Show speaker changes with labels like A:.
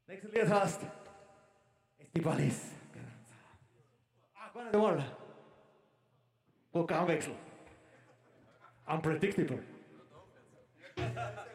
A: Nächstes Lied heißt Estivalis. Gar nicht einmal. Programmwechsel. Unpredictable.